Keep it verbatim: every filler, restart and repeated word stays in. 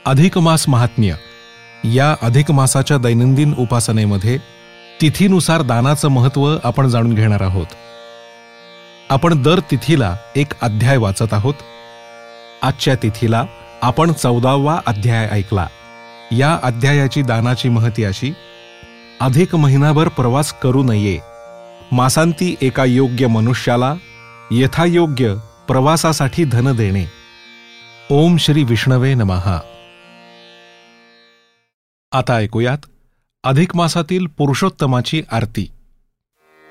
अधिक मास महात्म्य या अधिक मासाच्या दैनंदिन उपासनेमध्ये तिथीनुसार दानाचं महत्त्व आपण जाणून घेणार आहोत. आपण दर तिथीला एक अध्याय वाचत आहोत. आजच्या तिथीला आपण चौदावा अध्याय ऐकला. या अध्यायाची दानाची महती अशी: अधिक महिनाभर प्रवास करू नये. मासांती एका योग्य मनुष्याला यथायोग्य प्रवासासाठी धन देणे. ओम श्री विष्णवे नमः. आता ऐकूयात अधिक मासातील पुरुषोत्तमाची आरती.